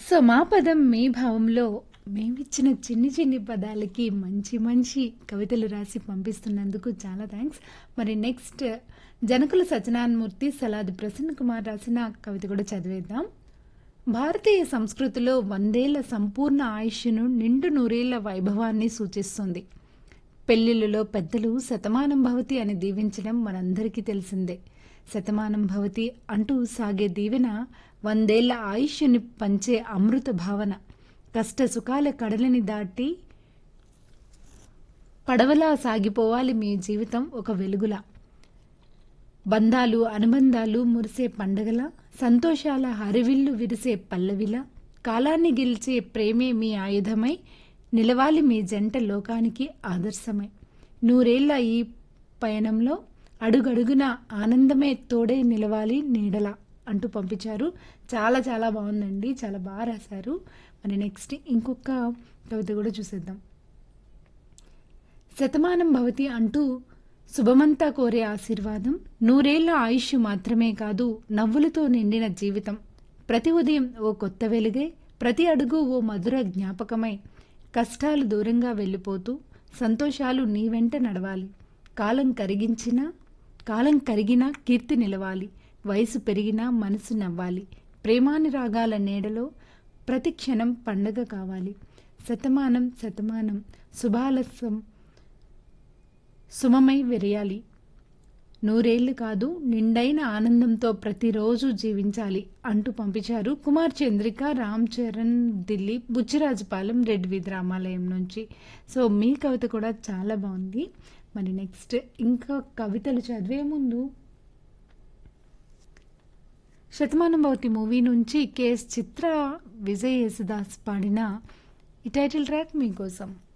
So, మా పదం మీ భావంలో మేమిచ్చిన చిన్ని చిన్ని పదాలకి మంచి మంచి కవితలు రాసి పంపిస్తున్నందుకు చాలా థ్యాంక్స్. మరి నెక్స్ట్ జనకుల సత్యనారాయణమూర్తి, సలాది ప్రసన్న కుమార్ రాసిన కవిత కూడా చదివేద్దాం. భారతీయ సంస్కృతిలో 100 ఏళ్ల సంపూర్ణ ఆయుష్ను నిండు నూరేళ్ల వైభవాన్ని సూచిస్తుంది. పెళ్లిళ్లలో పెద్దలు శతమానం భవతి అని దీవించడం మనందరికీ తెలిసిందే. శతమానం భవతి అంటూ సాగే దీవెన 100 ఏళ్ల ఆయుష్ని పంచే అమృత భావన. కష్ట సుఖాల కడలిని దాటి పడవలా సాగిపోవాలి మీ జీవితం ఒక వెలుగులా. బంధాలు అనుబంధాలు మురిసే పండగల, సంతోషాల హరివిల్లు విరిసే పల్లవిలా, కాలాన్ని గెలిచే ప్రేమే మీ ఆయుధమై నిలవాలి మీ జంట లోకానికి ఆదర్శమై. 100 ఏళ్ల ఈ పయనంలో అడుగడుగున ఆనందమే తోడై నిలవాలి నీడలా అంటూ పంపించారు. చాలా చాలా బాగుందండి, చాలా బాగా రాశారు. మరి నెక్స్ట్ ఇంకొక కవిత కూడా చూసేద్దాం. శతమానం భవతి అంటూ శుభమంతా కోరే ఆశీర్వాదం, 100 ఏళ్ల ఆయుష్ మాత్రమే కాదు నవ్వులతో నిండిన జీవితం. ప్రతి ఉదయం ఓ కొత్త వెలుగై, ప్రతి అడుగు ఓ మధుర జ్ఞాపకమై, కష్టాలు దూరంగా వెళ్ళిపోతూ సంతోషాలు నీ వెంట నడవాలి. కాలం కరిగినా కీర్తి నిలవాలి, వయసు పెరిగినా మనసు నవ్వాలి, ప్రేమానురాగాల నీడలో ప్రతి క్షణం పండగ కావాలి. శతమానం శతమానం శుభాల సుమమై విరయాలి. 100 ఏళ్లు కాదు నిండైన ఆనందంతో ప్రతిరోజు జీవించాలి అంటూ పంపించారు. కుమార్ చంద్రిక, రామ్ చరణ్, దిలీప్, బుచ్చిరాజుపాలెం, రెడ్ వీధి రామాలయం నుంచి. సో మీ కవిత కూడా చాలా బాగుంది. మరి నెక్స్ట్ ఇంకా కవితలు చదివే ముందు శతమానం భవతి మూవీ నుంచి కేఎస్ చిత్ర, విజయ్ యేసుదాస్ పాడిన ఈ టైటిల్ ట్రాక్ మీకోసం.